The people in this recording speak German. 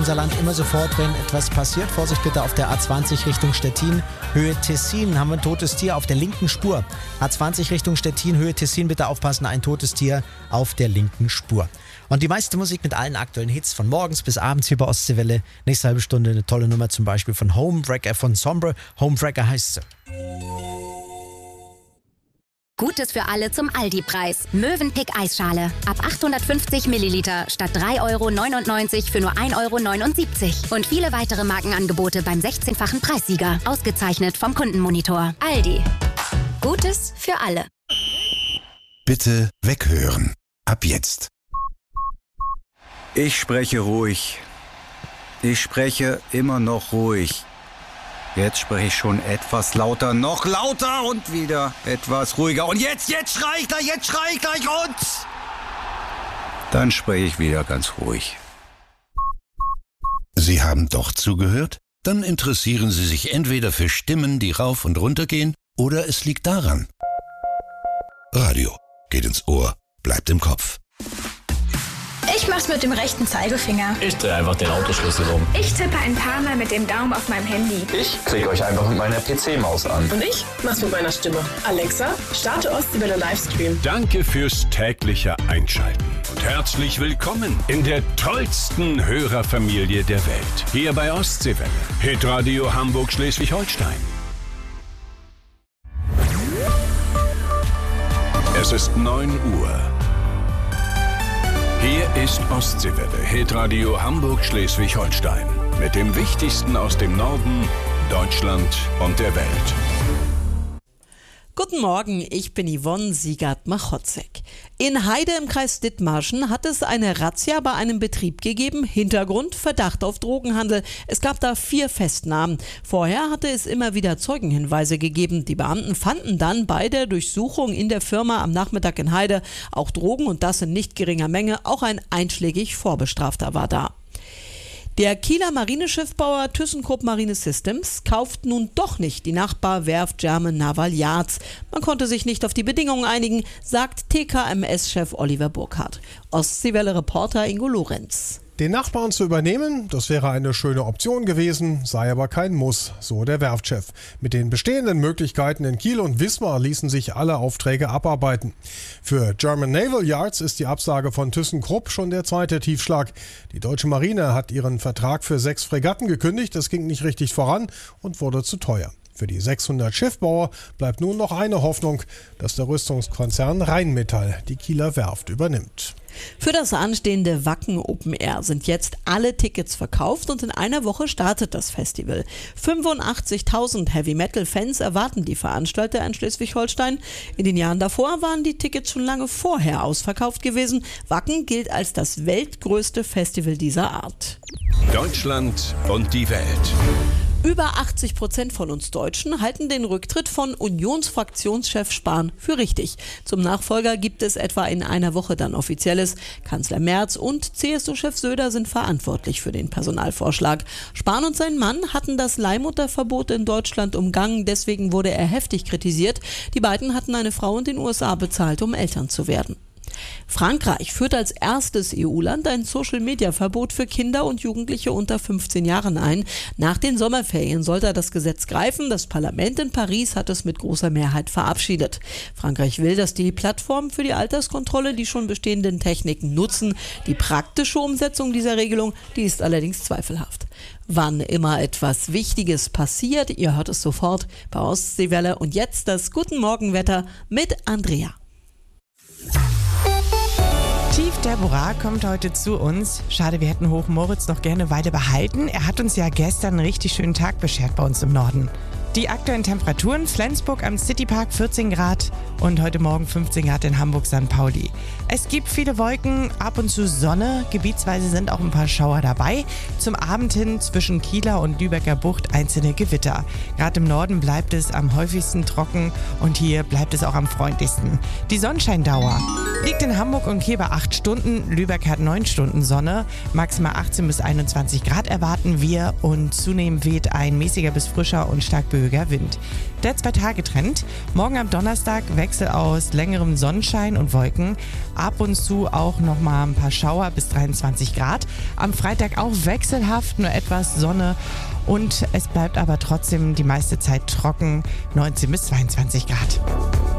Unser Land immer sofort, wenn etwas passiert. Vorsicht bitte auf der A20 Richtung Stettin, Höhe Tessin. Haben wir ein totes Tier auf der linken Spur. A20 Richtung Stettin, Höhe Tessin, bitte aufpassen, ein totes Tier auf der linken Spur. Und die meiste Musik mit allen aktuellen Hits von morgens bis abends hier bei Ostseewelle. Nächste halbe Stunde eine tolle Nummer zum Beispiel von Homewrecker von Sombre. Homewrecker heißt sie. Gutes für alle zum Aldi-Preis. Mövenpick Eisschale. Ab 850 Milliliter statt 3,99 € für nur 1,79 € Und viele weitere Markenangebote beim 16-fachen Preissieger. Ausgezeichnet vom Kundenmonitor. Aldi. Gutes für alle. Bitte weghören. Ab jetzt. Ich spreche ruhig. Ich spreche immer noch ruhig. Jetzt spreche ich schon etwas lauter, noch lauter und wieder etwas ruhiger. Und jetzt schrei ich gleich und... Dann spreche ich wieder ganz ruhig. Sie haben doch zugehört? Dann interessieren Sie sich entweder für Stimmen, die rauf und runter gehen, oder es liegt daran. Radio geht ins Ohr, bleibt im Kopf. Ich mach's mit dem rechten Zeigefinger. Ich drehe einfach den Autoschlüssel um. Ich tippe ein paar Mal mit dem Daumen auf meinem Handy. Ich klicke euch einfach mit meiner PC-Maus an. Und ich mach's mit meiner Stimme. Alexa, starte Ostseewelle Livestream. Danke fürs tägliche Einschalten. Und herzlich willkommen in der tollsten Hörerfamilie der Welt. Hier bei Ostseewelle. Hitradio Hamburg-Schleswig-Holstein. Es ist 9 Uhr. Hier ist Ostseewelle, Hitradio Hamburg-Schleswig-Holstein. Mit dem Wichtigsten aus dem Norden, Deutschland und der Welt. Guten Morgen, ich bin Yvonne Siegert-Machotzek. In Heide im Kreis Dithmarschen hat es eine Razzia bei einem Betrieb gegeben. Hintergrund: Verdacht auf Drogenhandel. Es gab da 4 Festnahmen. Vorher hatte es immer wieder Zeugenhinweise gegeben. Die Beamten fanden dann bei der Durchsuchung in der Firma am Nachmittag in Heide auch Drogen, und das in nicht geringer Menge. Auch ein einschlägig Vorbestrafter war da. Der Kieler Marineschiffbauer ThyssenKrupp Marine Systems kauft nun doch nicht die Nachbarwerft German Naval Yards. Man konnte sich nicht auf die Bedingungen einigen, sagt TKMS-Chef Oliver Burkhardt. Ostseewelle-Reporter Ingo Lorenz. Den Nachbarn zu übernehmen, das wäre eine schöne Option gewesen, sei aber kein Muss, so der Werftchef. Mit den bestehenden Möglichkeiten in Kiel und Wismar ließen sich alle Aufträge abarbeiten. Für German Naval Yards ist die Absage von ThyssenKrupp schon der zweite Tiefschlag. Die deutsche Marine hat ihren Vertrag für 6 Fregatten gekündigt, das ging nicht richtig voran und wurde zu teuer. Für die 600 Schiffbauer bleibt nun noch eine Hoffnung, dass der Rüstungskonzern Rheinmetall die Kieler Werft übernimmt. Für das anstehende Wacken Open Air sind jetzt alle Tickets verkauft und in einer Woche startet das Festival. 85.000 Heavy-Metal-Fans erwarten die Veranstalter in Schleswig-Holstein. In den Jahren davor waren die Tickets schon lange vorher ausverkauft gewesen. Wacken gilt als das weltgrößte Festival dieser Art. Deutschland und die Welt. Über 80% von uns Deutschen halten den Rücktritt von Unionsfraktionschef Spahn für richtig. Zum Nachfolger gibt es etwa in einer Woche dann Offizielles. Kanzler Merz und CSU-Chef Söder sind verantwortlich für den Personalvorschlag. Spahn und sein Mann hatten das Leihmutterverbot in Deutschland umgangen, deswegen wurde er heftig kritisiert. Die beiden hatten eine Frau in den USA bezahlt, um Eltern zu werden. Frankreich führt als erstes EU-Land ein Social-Media-Verbot für Kinder und Jugendliche unter 15 Jahren ein. Nach den Sommerferien sollte das Gesetz greifen. Das Parlament in Paris hat es mit großer Mehrheit verabschiedet. Frankreich will, dass die Plattformen für die Alterskontrolle die schon bestehenden Techniken nutzen. Die praktische Umsetzung dieser Regelung, die ist allerdings zweifelhaft. Wann immer etwas Wichtiges passiert, ihr hört es sofort bei Ostseewelle. Und jetzt das Guten Morgenwetter mit Andrea. Chief Deborah kommt heute zu uns. Schade, wir hätten Hochmoritz noch gerne eine Weile behalten. Er hat uns ja gestern einen richtig schönen Tag beschert bei uns im Norden. Die aktuellen Temperaturen: Flensburg am Citypark 14 Grad und heute Morgen 15 Grad in Hamburg-St. Pauli. Es gibt viele Wolken, ab und zu Sonne, gebietsweise sind auch ein paar Schauer dabei. Zum Abend hin zwischen Kieler und Lübecker Bucht einzelne Gewitter. Gerade im Norden bleibt es am häufigsten trocken und hier bleibt es auch am freundlichsten. Die Sonnenscheindauer liegt in Hamburg und Kiel bei 8 Stunden, Lübeck hat 9 Stunden Sonne, maximal 18 bis 21 Grad erwarten wir und zunehmend weht ein mäßiger bis frischer und stark ruhiger Wind. Der 2-Tage-Trend. Morgen am Donnerstag Wechsel aus längerem Sonnenschein und Wolken. Ab und zu auch nochmal ein paar Schauer bis 23 Grad. Am Freitag auch wechselhaft, nur etwas Sonne. Und es bleibt aber trotzdem die meiste Zeit trocken, 19 bis 22 Grad.